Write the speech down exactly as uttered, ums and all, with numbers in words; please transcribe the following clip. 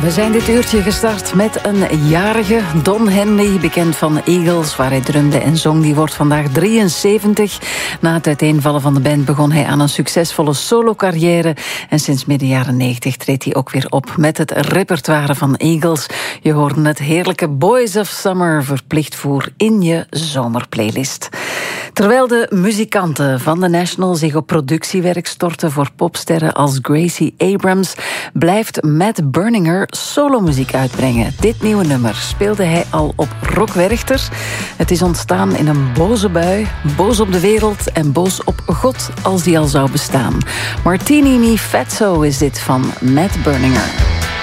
We zijn dit uurtje gestart met een jarige, Don Henley, bekend van Eagles, waar hij drumde en zong. Die wordt vandaag drieënzeventig. Na het uiteenvallen van de band begon hij aan een succesvolle solo-carrière. En sinds midden jaren negentig treedt hij ook weer op met het repertoire van Eagles. Je hoorde het heerlijke Boys of Summer verplicht voor in je zomerplaylist. Terwijl de muzikanten van The National zich op productiewerk storten voor popsterren als Gracie Abrams, blijft Matt Berninger solomuziek uitbrengen. Dit nieuwe nummer speelde hij al op Rock Werchter. Het is ontstaan in een boze bui, boos op de wereld en boos op God als die al zou bestaan. Martini Mi Fatso is dit van Matt Berninger.